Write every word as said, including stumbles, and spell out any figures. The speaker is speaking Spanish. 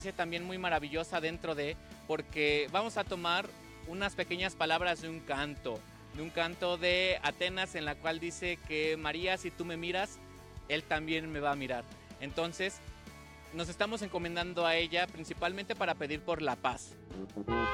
También muy maravillosa dentro de, porque vamos a tomar unas pequeñas palabras de un canto, de un canto de Atenas en la cual dice que María, si tú me miras, Él también me va a mirar. Entonces, nos estamos encomendando a ella principalmente para pedir por la paz.